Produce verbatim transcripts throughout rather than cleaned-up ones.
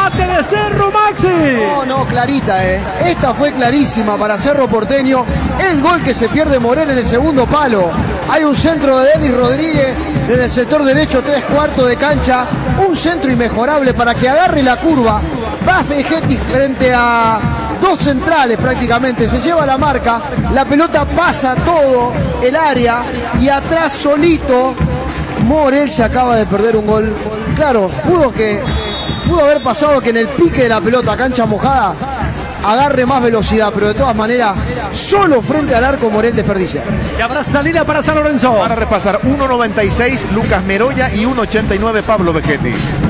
remate de Cerro, Maxi. No, no, clarita, eh. Esta fue clarísima para Cerro Porteño. El gol que se pierde Morel en el segundo palo. Hay un centro de Denis Rodríguez desde el sector derecho, tres cuartos de cancha. Un centro inmejorable para que agarre la curva. Va Vegetti frente a dos centrales prácticamente. Se lleva la marca. La pelota pasa todo el área. Y atrás solito Morel se acaba de perder un gol. Claro, pudo que pudo haber pasado que en el pique de la pelota, cancha mojada, agarre más velocidad, pero de todas maneras, solo frente al arco Morel desperdicia. Y habrá salida para San Lorenzo. Van a repasar uno noventa y seis Lucas Meroya y uno ochenta y nueve Pablo Vegetti.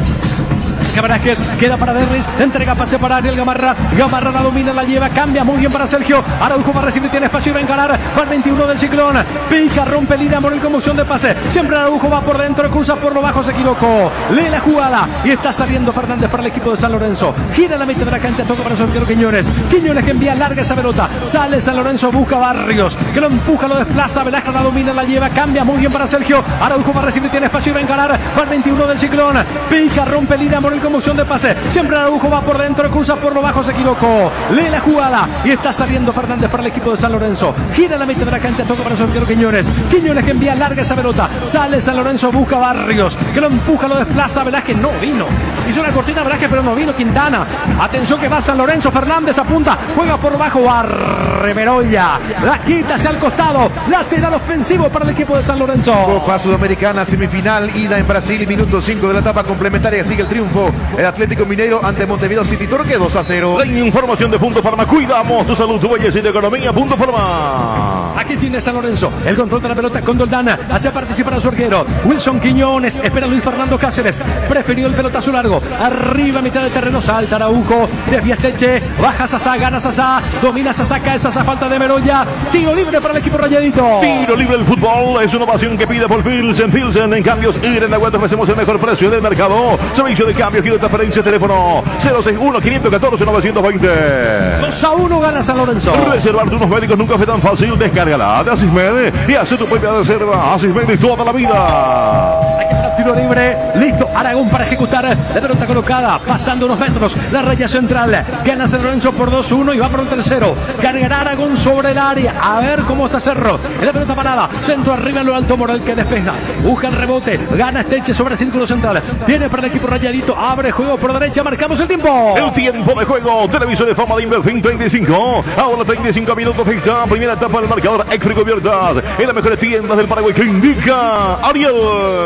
Velázquez queda para Derris, entrega pase para Ariel Gamarra, Gamarra la domina, la lleva, cambia muy bien para Sergio, Araujo va a recibir, tiene espacio y va a encarar para el veintiuno del Ciclón, pica, rompe línea, Morel con moción de pase, siempre Araujo va por dentro, cruza por lo bajo, se equivocó, lee la jugada y está saliendo Fernández para el equipo de San Lorenzo, gira la mitad de la cancha, toca para su arquero Quiñones, Quiñones que envía larga esa pelota, sale San Lorenzo, busca Barrios, que lo empuja, lo desplaza, Velázquez la domina, la lleva, cambia muy bien para Sergio, Araujo va a recibir, tiene espacio y va a encarar para el veintiuno del Ciclón, pica, rompe línea, Morel con moción de pase, siempre Araujo va por dentro, cruza por lo bajo, se equivocó, lee la jugada y está saliendo Fernández para el equipo de San Lorenzo, gira la mitad de la cancha, toca para su arquero Quiñones, Quiñones que envía larga esa pelota, sale San Lorenzo, busca Barrios, que lo empuja, lo desplaza, Velázquez no vino, hizo una cortina Velázquez pero no vino Quintana, atención que va San Lorenzo, Fernández apunta, juega por bajo, barre Meroya, la quita hacia el costado, lateral ofensivo para el equipo de San Lorenzo. Copa Sudamericana, semifinal, ida en Brasil, minuto cinco de la etapa complementaria, sigue el triunfo, el Atlético Mineiro ante Montevideo City Torque dos a cero. La información de Punto Farma, cuidamos tu salud, tu belleza y tu economía. Punto Farma. Aquí tiene San Lorenzo, el control de la pelota con Doldana, hace participar a su arquero Wilson Quiñones, espera Luis Fernando Cáceres, prefirió el pelotazo largo, arriba mitad de terreno, salta Araujo, desvía Teche, baja Sasá, gana Sasá, domina Sasá, cae Sasá, falta de Meroya, tiro libre para el equipo rayadito. Tiro libre del fútbol, es una pasión que pide por Pilsen, Pilsen en cambios, Irene Aguanta, ofrecemos el mejor precio del mercado, servicio de cambio, giro de transferencia, teléfono cero seis uno, quinientos catorce, novecientos veinte. dos a uno gana San Lorenzo. Reservar unos médicos nunca fue tan fácil. Descárgala de Asismed y hace tu propia reserva. Asismed y toda la vida. Aquí está el tiro libre. Listo. Aragón para ejecutar. La pelota colocada. Pasando unos metros. La raya central. Gana San Lorenzo por dos a uno y va por el tercero. Cargará Aragón sobre el área. A ver cómo está Cerro. En la pelota parada. Centro arriba en lo alto. Morel que despeja. Busca el rebote. Gana Esteche sobre el círculo central. Tiene para el equipo rayadito. Abre juego por derecha. Marcamos el tiempo. El tiempo de juego. Televisor de fama de Inverfin treinta y cinco. Ahora treinta y cinco minutos de esta primera etapa del marcador. Exfri Cubiertas. En las mejores tiendas del Paraguay que indica Ariel.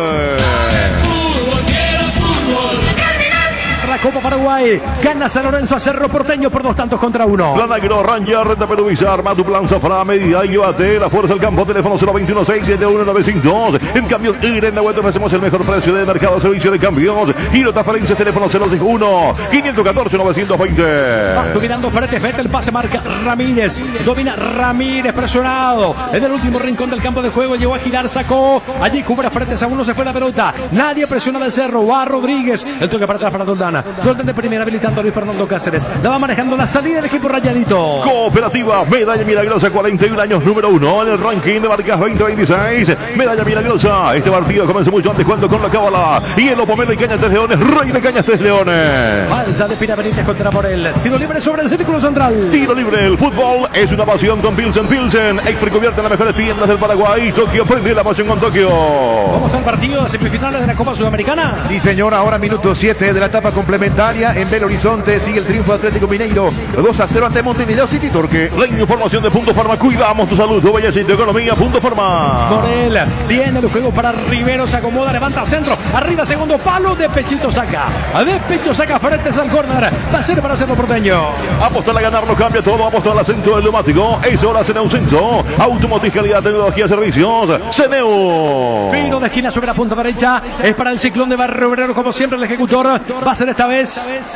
La Copa Paraguay, gana San Lorenzo a Cerro Porteño por dos tantos contra uno. Plan Agro, Ranger, Renta Peruvisa, arma tu plan Zafra, medida y llévate la fuerza del campo, teléfono cero veintiuno seis siete uno nueve cinco dos. En cambios, Irene Huerta ofrecemos el mejor precio del mercado, servicio de cambios, giro transferencia, teléfono cero seis uno, quinientos catorce, novecientos veinte. Va dominando Fretes, vete el pase, marca Ramírez, domina Ramírez, presionado, en el último rincón del campo de juego, llegó a girar, sacó, allí cubre Fretes, a uno se fue la pelota, nadie presiona del Cerro, va Rodríguez, el toque para atrás para Doldana. Doldán de primera habilitando a Luis Fernando Cáceres. La va manejando la salida del equipo rayadito. Cooperativa Medalla Milagrosa, cuarenta y un años, número uno en el ranking de marcas veinte veintiséis. Medalla Milagrosa. Este partido comenzó mucho antes cuando con la cábala. Y el Opomelo y Cañas Tres Leones. Rey de Cañas Tres Leones. Falta de Pina Benítez contra Morel. Tiro libre sobre el círculo central. Tiro libre. El fútbol es una pasión con Pilsen. Pilsen. Exfri Cubierta en las mejores tiendas del Paraguay. Tokio prende la pasión con Tokio. ¿Cómo está el partido de semifinales de la Copa Sudamericana? Sí, señor. Ahora minuto siete de la etapa complementaria. En Belo Horizonte sigue el triunfo de Atlético Mineiro. dos a cero ante Montevideo City Torque. La información de Punto Farma. Cuidamos tu salud, tu belleza y tu economía. Punto Farma. Morel. Viene el juego para Rivero. Se acomoda, levanta centro. Arriba, segundo palo. De pechito saca. De pecho saca frente al córner. Va a ser para Cerro Porteño. Apostar a ganar lo cambia todo. Apostar al acento del neumático. Es hora Ceneu Centro. Automotriz, calidad, tecnología, servicios. Ceneu. Vino de esquina sobre la punta derecha. Es para el Ciclón de Barrio Obrero. Como siempre, el ejecutor va a ser esta vez.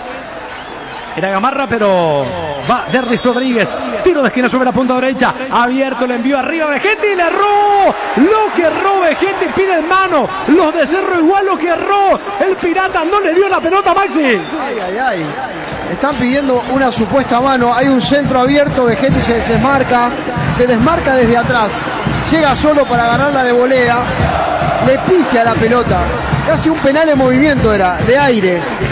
Era Gamarra, pero va Derris Rodríguez. Tiro de esquina sobre la punta derecha. Abierto, le envió arriba Vegetti. Le erró. Lo que erró Vegetti. Pide en mano. Los de Cerro igual lo que erró. El Pirata no le dio la pelota, Maxi. Ay, ay, ay. Están pidiendo una supuesta mano. Hay un centro abierto. Vegetti se desmarca. Se desmarca desde atrás. Llega solo para agarrarla de volea. Le pifia la pelota. Casi un penal en movimiento era, de aire.